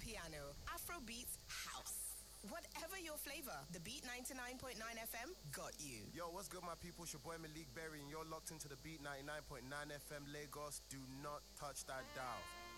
piano, Afrobeats, house. Whatever your flavor, the Beat 99.9 FM got you. Yo, what's good, my people? It's your boy Malik Berry, and you're locked into the Beat 99.9 FM Lagos. Do not touch that dial.